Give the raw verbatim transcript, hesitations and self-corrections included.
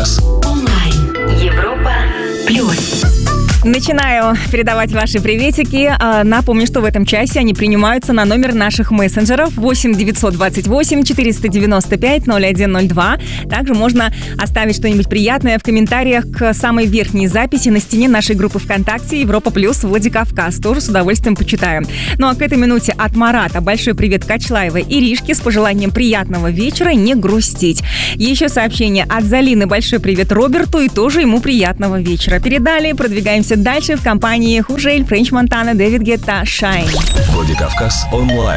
Владикавказ. Онлайн. Европа плюс. Начинаю передавать ваши приветики. Напомню, что в этом часе они принимаются на номер наших мессенджеров восемь девятьсот двадцать восемь четыреста девяносто пять ноль один ноль два. Также можно оставить что-нибудь приятное в комментариях к самой верхней записи на стене нашей группы ВКонтакте Европа плюс Владикавказ. Тоже с удовольствием почитаю. Ну а к этой минуте от Марата большой привет Качлаевой и Иришке с пожеланием приятного вечера, не грустить. Еще сообщение от Залины большой привет Роберту и тоже ему приятного вечера. Передали, продвигаемся дальше в компании Хужель, Френч Монтана, Дэвид Гетта, Shine. Владикавказ онлайн.